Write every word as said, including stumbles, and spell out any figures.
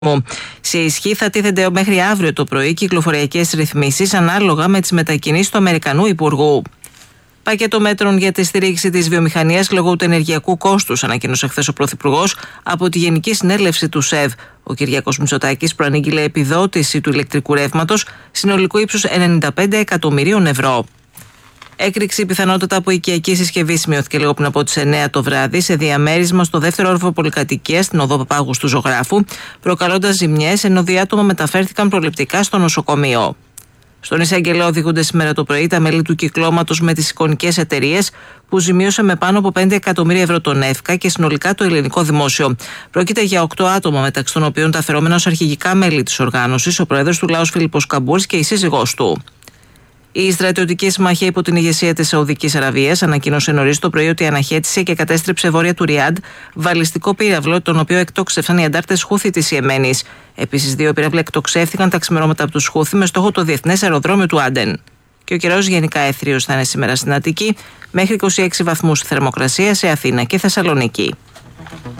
Σε ισχύ θα τίθενται μέχρι αύριο το πρωί κυκλοφοριακές ρυθμίσεις ανάλογα με τις μετακινήσεις του Αμερικανού Υπουργού. Πακέτο μέτρων για τη στήριξη της βιομηχανίας λόγω του ενεργειακού κόστους, ανακοίνωσε χθες ο Πρωθυπουργός από τη Γενική Συνέλευση του ΣΕΒ. Ο Κυριάκος Μητσοτάκης προανήγγειλε επιδότηση του ηλεκτρικού ρεύματος συνολικού ύψους ενενήντα πέντε εκατομμυρίων ευρώ. Έκρηξη πιθανότητα από οικιακή συσκευή σημειώθηκε λίγο πριν από τις εννέα το βράδυ σε διαμέρισμα στο δεύτερο όροφο πολυκατοικίας στην οδό Παπάγου του Ζωγράφου, προκαλώντας ζημιές, ενώ δύο άτομα μεταφέρθηκαν προληπτικά στο νοσοκομείο. Στον εισαγγελέα οδηγούνται σήμερα το πρωί τα μέλη του κυκλώματος με τις εικονικές εταιρείες που ζημίωσε με πάνω από πέντε εκατομμύρια ευρώ τον ΕΦΚΑ και συνολικά το ελληνικό δημόσιο. Πρόκειται για οκτώ άτομα, μεταξύ των οποίων τα φερόμενα ως αρχηγικά μέλη της οργάνωσης, ο πρόεδρος του Λάος Φίλιππος Καμπούρης και η σύζυγός του. Η στρατιωτική συμμαχία υπό την ηγεσία της Σαουδικής Αραβίας ανακοίνωσε νωρίς το πρωί ότι αναχέτησε και κατέστρεψε βόρεια του Ριάντ βαλιστικό πύραυλο, τον οποίο εκτόξευσαν οι αντάρτες Χούθη της Ιεμένης. Επίσης, δύο πύραυλα εκτοξεύθηκαν τα ξημερώματα από τους Χούθη με στόχο το διεθνές αεροδρόμιο του Άντεν. Και ο καιρός γενικά έθριος θα είναι σήμερα στην Αττική, μέχρι είκοσι έξι βαθμούς θερμοκρασία σε Αθήνα και Θεσσαλονίκη.